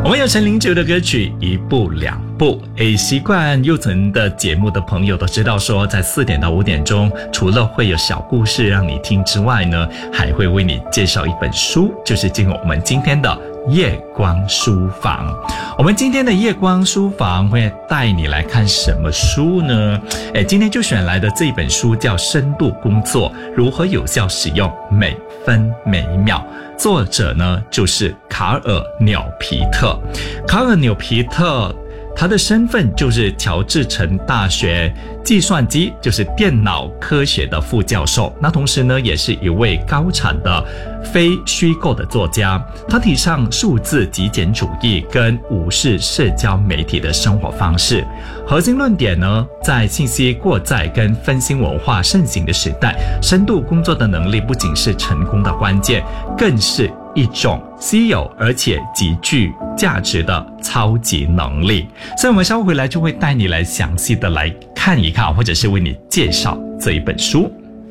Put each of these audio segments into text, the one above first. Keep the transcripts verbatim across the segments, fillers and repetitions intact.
我们有陈零九的歌曲一步两步。诶，习惯幼晨的节目的朋友都知道说，在四点到五点钟，除了会有小故事让你听之外呢，还会为你介绍一本书，就是进入我们今天的夜光书房。我们今天的夜光书房会带你来看什么书呢？诶，今天就选来的这本书叫《深度工作：如何有效使用每分每秒》。作者呢就是卡尔纽皮特。卡尔纽皮特他的身份就是乔治城大学计算机就是电脑科学的副教授，那同时呢也是一位高产的非虚构的作家。他提倡数字极简主义跟无视社交媒体的生活方式。核心论点呢，在信息过载跟分心文化盛行的时代，深度工作的能力不仅是成功的关键，更是一种稀有而且极具价值的超级能力。所以我们稍后回来就会带你来详细的来看一看，或者是为你介绍这一本书。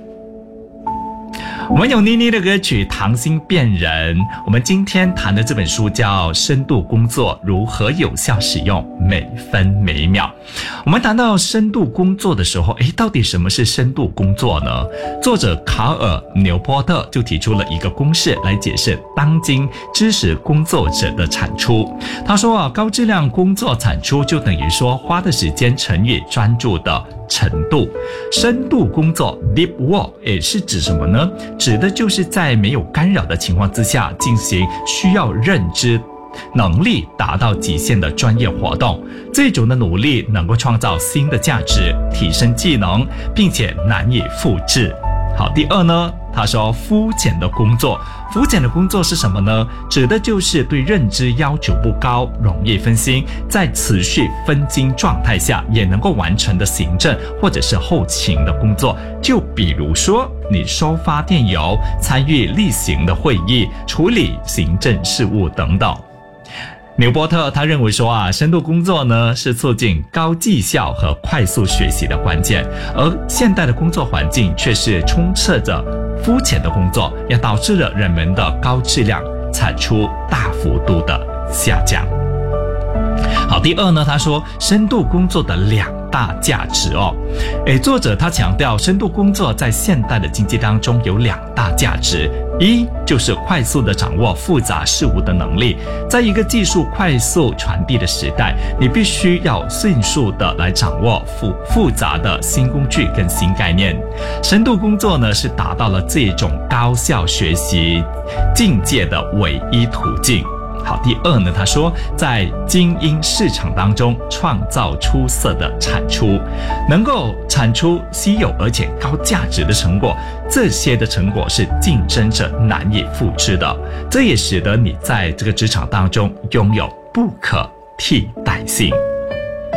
我们有妮妮的歌曲《溏心变人》。我们今天谈的这本书叫《深度工作：如何有效使用每分每秒》。我们谈到深度工作的时候，诶，到底什么是深度工作呢？作者卡尔纽波特就提出了一个公式来解释当今知识工作者的产出。他说啊，高质量工作产出就等于说花的时间乘以专注的程度。深度工作 Deep Work 也是指什么呢？指的就是在没有干扰的情况之下进行需要认知能力达到极限的专业活动。这种的努力能够创造新的价值，提升技能，并且难以复制。好，第二呢，他说肤浅的工作。肤浅的工作是什么呢？指的就是对认知要求不高，容易分心，在持续分心状态下也能够完成的行政或者是后勤的工作。就比如说你收发电邮、参与例行的会议、处理行政事务等等。纽波特他认为说啊，深度工作呢是促进高绩效和快速学习的关键，而现代的工作环境却是充斥着肤浅的工作，也导致了人们的高质量产出大幅度的下降。好，第二呢，他说深度工作的两大价值哦。诶，作者他强调深度工作在现代的经济当中有两大价值。一就是快速的掌握复杂事物的能力。在一个技术快速传递的时代，你必须要迅速的来掌握复复杂的新工具跟新概念。深度工作呢，是达到了这种高效学习境界的唯一途径。好，第二呢，他说在精英市场当中创造出色的产出，能够产出稀有而且高价值的成果，这些的成果是竞争者难以复制的，这也使得你在这个职场当中拥有不可替代性。